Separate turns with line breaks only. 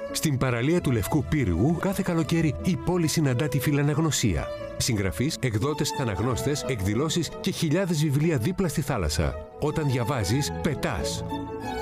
Στην παραλία του Λευκού Πύργου, κάθε καλοκαίρι η πόλη συναντά τη φιλαναγνωσία. Συγγραφείς, εκδότες, αναγνώστες, εκδηλώσεις και χιλιάδες βιβλία δίπλα στη θάλασσα. Όταν διαβάζεις, πετάς.